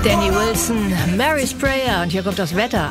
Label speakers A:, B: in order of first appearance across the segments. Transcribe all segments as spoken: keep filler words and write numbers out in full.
A: Danny Wilson, Mary's Prayer und hier kommt das Wetter.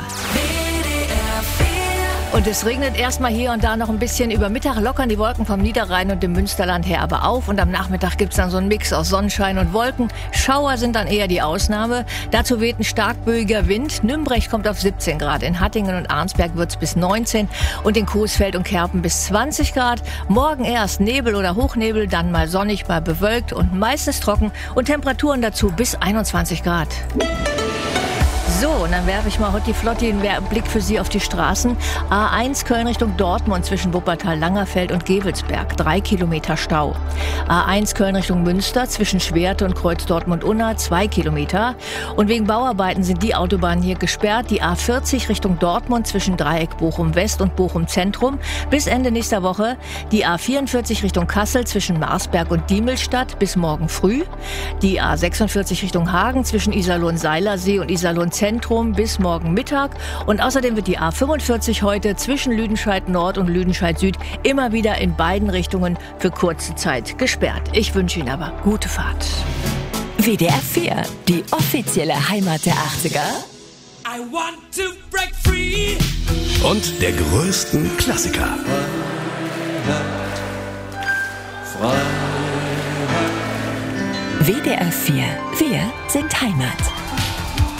A: Und es regnet erstmal hier und da noch ein bisschen. Über Mittag lockern die Wolken vom Niederrhein und dem Münsterland her aber auf. Und am Nachmittag gibt's dann so einen Mix aus Sonnenschein und Wolken. Schauer sind dann eher die Ausnahme. Dazu weht ein stark böiger Wind. Nümbrecht kommt auf siebzehn Grad. In Hattingen und Arnsberg wird's bis neunzehn. Und in Coesfeld und Kerpen bis zwanzig Grad. Morgen erst Nebel oder Hochnebel, dann mal sonnig, mal bewölkt und meistens trocken. Und Temperaturen dazu bis einundzwanzig Grad. So, und dann werfe ich mal Hotti Flotti einen Blick für Sie auf die Straßen. A eins Köln Richtung Dortmund zwischen Wuppertal, Langerfeld und Gevelsberg. Drei Kilometer Stau. A eins Köln Richtung Münster zwischen Schwerte und Kreuz Dortmund-Unna. Zwei Kilometer. Und wegen Bauarbeiten sind die Autobahnen hier gesperrt. Die A vierzig Richtung Dortmund zwischen Dreieck Bochum-West und Bochum-Zentrum bis Ende nächster Woche. Die A vierundvierzig Richtung Kassel zwischen Marsberg und Diemelstadt bis morgen früh. Die A sechsundvierzig Richtung Hagen zwischen Iserlohn-Seilersee und Iserlohn-Zentrum bis morgen Mittag. Und außerdem wird die A fünfundvierzig heute zwischen Lüdenscheid Nord und Lüdenscheid Süd immer wieder in beiden Richtungen für kurze Zeit gesperrt. Ich wünsche Ihnen aber gute Fahrt.
B: W D R vier, die offizielle Heimat der achtziger.
C: I want to break free.
D: Und der größten Klassiker.
B: W D R vier, wir sind Heimat.